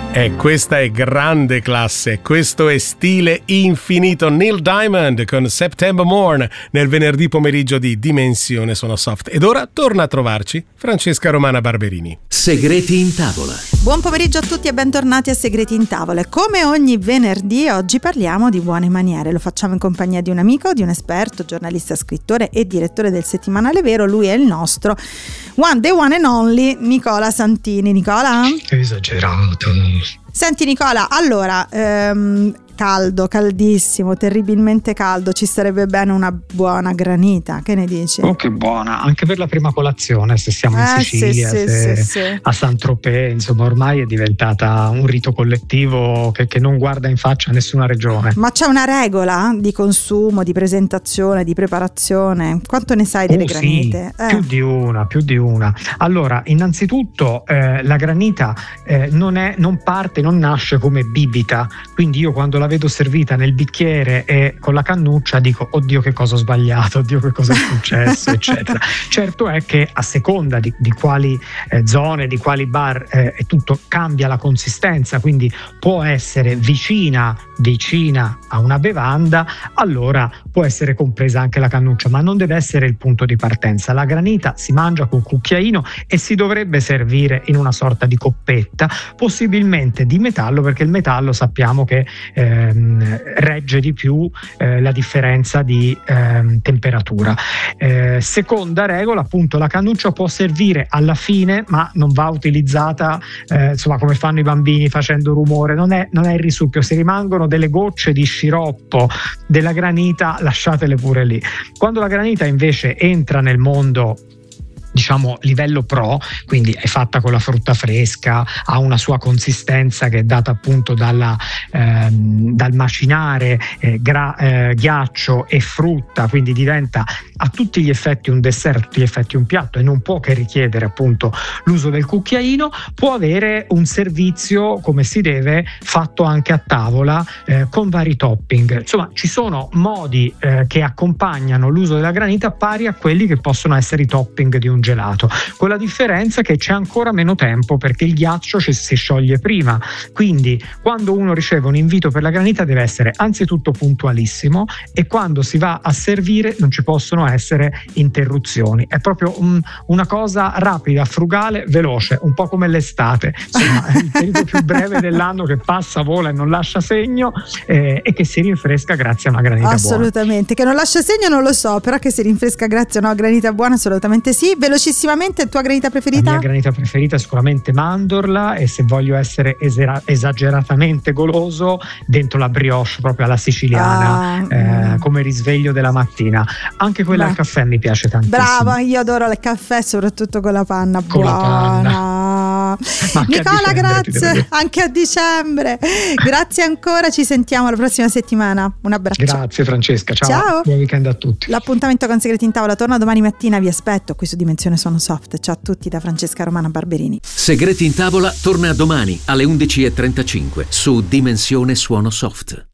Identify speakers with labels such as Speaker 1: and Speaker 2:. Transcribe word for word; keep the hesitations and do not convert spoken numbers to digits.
Speaker 1: E questa è grande classe, questo è stile infinito. Neil Diamond con September Morn nel venerdì pomeriggio di Dimensione Suono Soft. Ed ora torna a trovarci Francesca Romana Barberini.
Speaker 2: Segreti in tavola.
Speaker 3: Buon pomeriggio a tutti e bentornati a Segreti in tavola. Come ogni venerdì oggi parliamo di buone maniere. Lo facciamo in compagnia di un amico, di un esperto, giornalista, scrittore e direttore del settimanale Vero. Lui è il nostro one, the one and only Nicola Santini. Nicola?
Speaker 4: Esagerato.
Speaker 3: Senti Nicola, allora, ehm, caldo, caldissimo, terribilmente caldo, ci sarebbe bene una buona granita, che ne dici?
Speaker 4: Oh, che buona, anche per la prima colazione, se siamo in
Speaker 3: eh,
Speaker 4: Sicilia,
Speaker 3: sì,
Speaker 4: se
Speaker 3: sì, sì.
Speaker 4: a Saint-Tropez, insomma ormai è diventata un rito collettivo che, che non guarda in faccia nessuna regione.
Speaker 3: Ma c'è una regola di consumo, di presentazione, di preparazione? Quanto ne sai delle
Speaker 4: oh,
Speaker 3: granite?
Speaker 4: Sì,
Speaker 3: eh.
Speaker 4: più di una, più di una. Allora, innanzitutto eh, la granita eh, non, è, non parte, non nasce come bibita, quindi io quando la vedo servita nel bicchiere e con la cannuccia dico oddio che cosa ho sbagliato, oddio che cosa è successo eccetera. Certo è che a seconda di, di quali eh, zone, di quali bar eh, e tutto cambia la consistenza, quindi può essere vicina vicina a una bevanda, allora può essere compresa anche la cannuccia, ma non deve essere il punto di partenza. La granita si mangia col cucchiaino e si dovrebbe servire in una sorta di coppetta, possibilmente di metallo, perché il metallo sappiamo che ehm, regge di più eh, la differenza di ehm, temperatura. Eh, seconda regola, appunto, la cannuccia può servire alla fine, ma non va utilizzata eh, insomma come fanno i bambini facendo rumore, non è, non è il risucchio. Se rimangono delle gocce di sciroppo della granita, lasciatele pure lì. Quando la granita invece entra nel mondo, diciamo livello pro, quindi è fatta con la frutta fresca, ha una sua consistenza che è data appunto dalla, ehm, dal macinare eh, gra- eh, ghiaccio e frutta, quindi diventa a tutti gli effetti un dessert, a tutti gli effetti un piatto, e non può che richiedere appunto l'uso del cucchiaino. Può avere un servizio come si deve, fatto anche a tavola eh, con vari topping. Insomma, ci sono modi eh, che accompagnano l'uso della granita pari a quelli che possono essere i topping di un gelato, con la differenza che c'è ancora meno tempo, perché il ghiaccio ci si scioglie prima, quindi quando uno riceve un invito per la granita deve essere anzitutto puntualissimo, e quando si va a servire non ci possono essere interruzioni. È proprio un, una cosa rapida, frugale, veloce, un po' come l'estate, insomma è il periodo più breve dell'anno che passa, vola e non lascia segno, eh, e che si rinfresca grazie a una granita buona.
Speaker 3: Assolutamente, che non lascia segno non lo so, però che si rinfresca grazie a una granita buona assolutamente sì. Velocissimamente, tua granita preferita?
Speaker 4: La mia granita preferita è sicuramente mandorla, e se voglio essere esera- esageratamente goloso, dentro la brioche proprio alla siciliana, ah, eh, mm. come risveglio della mattina. Anche quella al caffè mi piace tantissimo.
Speaker 3: Brava, io adoro il caffè, soprattutto con la panna
Speaker 4: con
Speaker 3: buona.
Speaker 4: La panna.
Speaker 3: Nicola, grazie, anche a dicembre. Grazie ancora, ci sentiamo la prossima settimana. Un abbraccio.
Speaker 4: Grazie Francesca, ciao.
Speaker 3: Ciao.
Speaker 4: Buon weekend a tutti.
Speaker 3: L'appuntamento con Segreti in Tavola torna domani mattina, vi aspetto qui su Dimensione Suono Soft. Ciao a tutti da Francesca Romana Barberini.
Speaker 2: Segreti in Tavola torna domani alle undici e trentacinque su Dimensione Suono Soft.